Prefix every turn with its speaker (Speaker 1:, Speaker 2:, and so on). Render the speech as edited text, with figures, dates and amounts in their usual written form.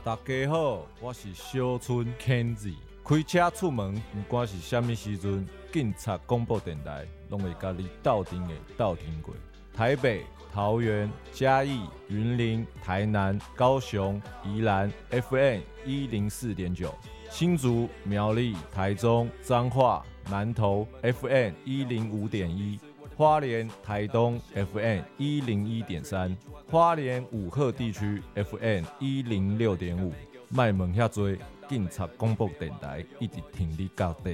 Speaker 1: 大家好，我是小春 Kenzie。开车出门，不管是什么时阵，警察广播电台拢会甲你斗阵的斗听过。台北、桃园、嘉义、云林、台南、高雄、宜兰 FM104.9，新竹、苗栗、台中、彰化、南投 FM105.1。花莲、台东 FM101.3，花莲武鹤地区 FM106.5，卖问遐多，警察广播电台一直听你到底。